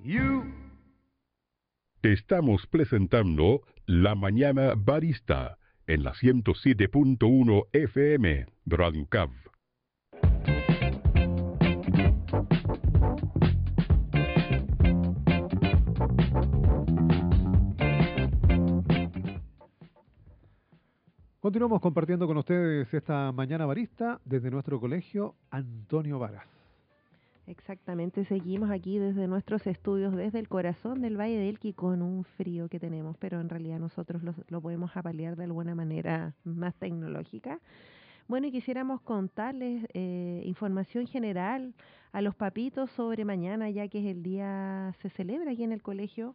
Estamos presentando La Mañana Barista en la 107.1 FM Radio Cav. Continuamos compartiendo con ustedes esta mañana barista desde nuestro colegio Antonio Varas. Exactamente, seguimos aquí desde nuestros estudios, desde el corazón del Valle del Elqui, con un frío que tenemos, pero en realidad nosotros lo podemos apalear de alguna manera más tecnológica. Bueno, y quisiéramos contarles información general a los papitos sobre mañana, ya que es el día, se celebra aquí en el colegio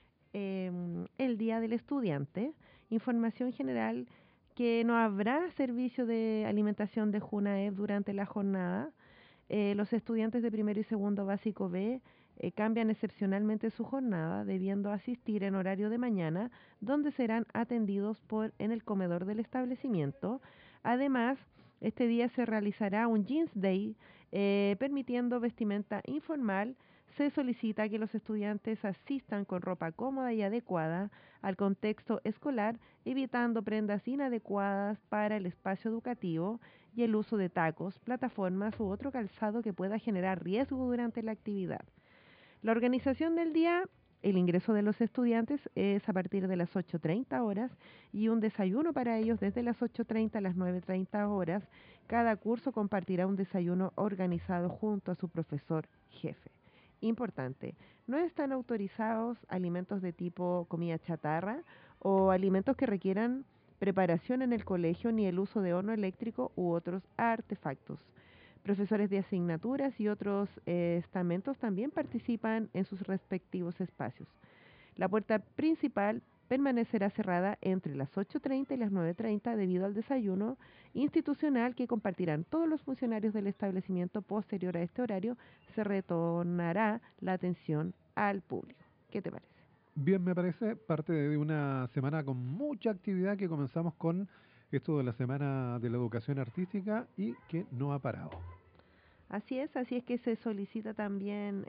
el Día del Estudiante. Información general que no habrá servicio de alimentación de Junaed durante la jornada. Los estudiantes de primero y segundo básico B cambian excepcionalmente su jornada, debiendo asistir en horario de mañana, donde serán atendidos en el comedor del establecimiento. Además, este día se realizará un Jeans Day, permitiendo vestimenta informal. Se solicita que los estudiantes asistan con ropa cómoda y adecuada al contexto escolar, evitando prendas inadecuadas para el espacio educativo y el uso de tacos, plataformas u otro calzado que pueda generar riesgo durante la actividad. La organización del día, el ingreso de los estudiantes es a partir de las 8:30 horas y un desayuno para ellos desde las 8:30 a las 9:30 horas. Cada curso compartirá un desayuno organizado junto a su profesor jefe. Importante, no están autorizados alimentos de tipo comida chatarra o alimentos que requieran preparación en el colegio ni el uso de horno eléctrico u otros artefactos. Profesores de asignaturas y otros estamentos también participan en sus respectivos espacios. La puerta principal permanecerá cerrada entre las 8:30 y las 9:30 debido al desayuno institucional que compartirán todos los funcionarios del establecimiento. Posterior a este horario se retornará la atención al público. ¿Qué te parece? Bien, me parece parte de una semana con mucha actividad que comenzamos con esto de la Semana de la Educación Artística y que no ha parado. Así es que se solicita también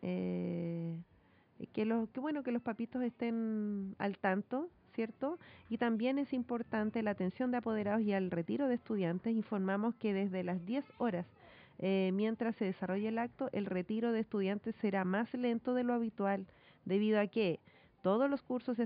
que los papitos estén al tanto, ¿cierto? Y también es importante la atención de apoderados y al retiro de estudiantes. Informamos que desde las 10 horas, mientras se desarrolla el acto, el retiro de estudiantes será más lento de lo habitual, debido a que todos los cursos